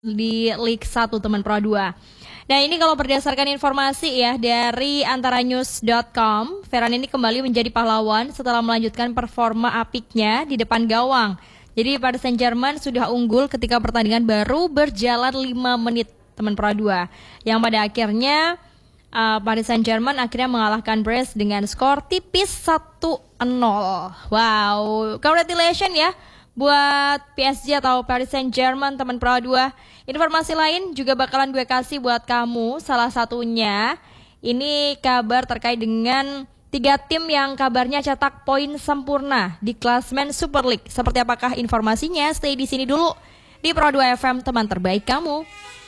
di League 1 teman Pro 2. Nah ini kalau berdasarkan informasi ya dari antaranews.com, Ferran ini kembali menjadi pahlawan setelah melanjutkan performa apiknya di depan gawang. Jadi Paris Saint-Germain sudah unggul ketika pertandingan baru berjalan 5 menit teman Pro 2. Yang pada akhirnya Paris Saint-Germain akhirnya mengalahkan Brest dengan skor tipis 1-0. Wow, congratulations ya buat PSG atau Paris Saint-Germain teman Pro 2. Informasi lain juga bakalan gue kasih buat kamu. Salah satunya ini kabar terkait dengan 3 tim yang kabarnya cetak poin sempurna di klasemen Super League. Seperti apakah informasinya? Stay di sini dulu di Pro 2 FM, teman terbaik kamu.